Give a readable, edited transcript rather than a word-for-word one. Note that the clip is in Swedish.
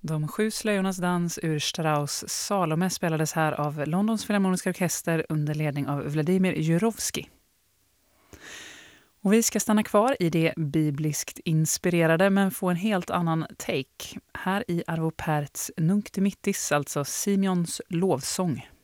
De 7 slöjornas dans ur Strauss Salome spelades här av Londons Filharmoniska orkester under ledning av Vladimir Jurovski. Och vi ska stanna kvar i det bibliskt inspirerade men få en helt annan take. Här i Arvo Pärts Nunc Dimittis, alltså Simeons lovsång.